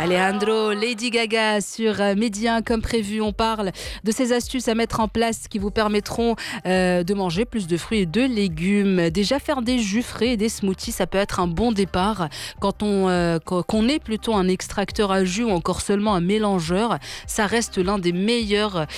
Alejandro, Lady Gaga sur Midi 1 comme prévu. On parle de ces astuces à mettre en place qui vous permettront de manger plus de fruits et de légumes. Déjà faire des jus frais et des smoothies, ça peut être un bon départ quand qu'on est plutôt un extracteur à jus ou encore seulement un mélangeur. Ça reste l'un des meilleures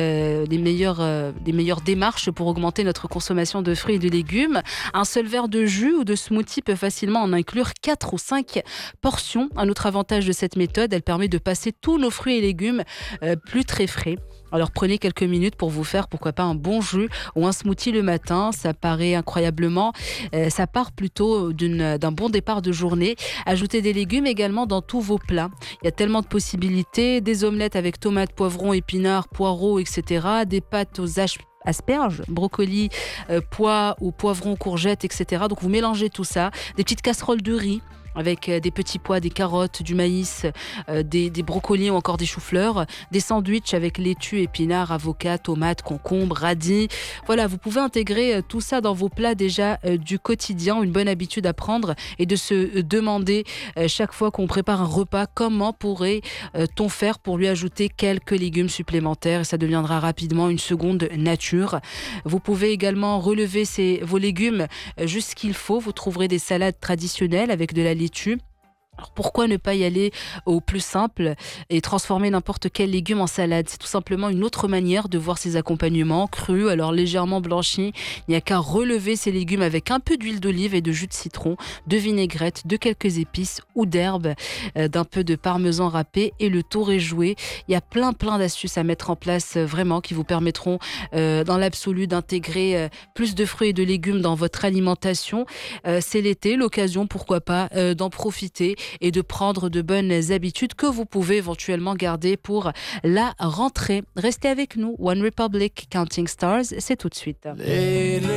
démarches pour augmenter notre consommation de fruits et de légumes. Un seul verre de jus ou de smoothie peut facilement en inclure 4 ou 5 portions. Un autre avantage de cette méthode, elle permet de passer tous nos fruits et légumes plus très frais. Alors prenez quelques minutes pour vous faire pourquoi pas un bon jus ou un smoothie le matin. Ça paraît incroyablement, ça part plutôt d'un bon départ de journée. Ajoutez des légumes également dans tous vos plats. Il y a tellement de possibilités, des omelettes avec tomates, poivrons, épinards, poireaux, etc. Des pâtes aux asperges, brocolis, pois ou poivrons, courgettes, etc. Donc vous mélangez tout ça. Des petites casseroles de riz avec des petits pois, des carottes, du maïs, des brocolis ou encore des choux-fleurs, des sandwichs avec laitue, épinards, avocats, tomates, concombres, radis. Voilà, vous pouvez intégrer tout ça dans vos plats déjà du quotidien. Une bonne habitude à prendre et de se demander chaque fois qu'on prépare un repas, comment pourrait-on faire pour lui ajouter quelques légumes supplémentaires, et ça deviendra rapidement une seconde nature. Vous pouvez également relever vos légumes juste ce qu'il faut. Vous trouverez des salades traditionnelles avec de la laitue. Alors pourquoi ne pas y aller au plus simple et transformer n'importe quel légume en salade? C'est tout simplement une autre manière de voir ces accompagnements crus, alors légèrement blanchis. Il n'y a qu'à relever ces légumes avec un peu d'huile d'olive et de jus de citron, de vinaigrette, de quelques épices ou d'herbes, d'un peu de parmesan râpé et le tour est joué. Il y a plein d'astuces à mettre en place vraiment qui vous permettront dans l'absolu d'intégrer plus de fruits et de légumes dans votre alimentation. C'est l'été, l'occasion pourquoi pas d'en profiter et de prendre de bonnes habitudes que vous pouvez éventuellement garder pour la rentrée. Restez avec nous. One Republic, Counting Stars, c'est tout de suite.